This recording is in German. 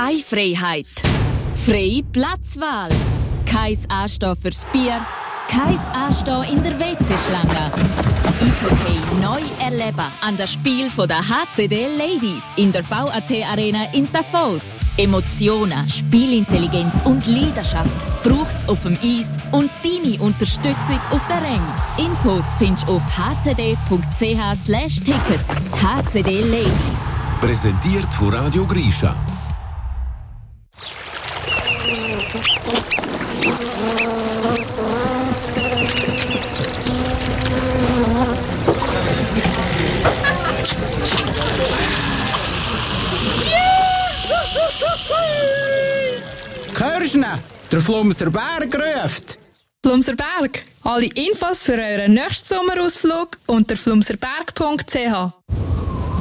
eine Freiheit. Freie Platzwahl. Kein Anstehen fürs Bier, kein Anstehen in der WC-Schlange. Eishockey neu erleben an das Spiel der HCD Ladies in der VAT Arena in Davos. Emotionen, Spielintelligenz und Leidenschaft braucht's auf dem Eis und deine Unterstützung auf der Ränge. Infos findest du auf hcd.ch/tickets. HCD Ladies. Präsentiert von Radio Grisha. Hörst du ihn? Der Flumser Berg ruft. Flumser Berg. Alle Infos für euren nächsten Sommerausflug unter flumserberg.ch.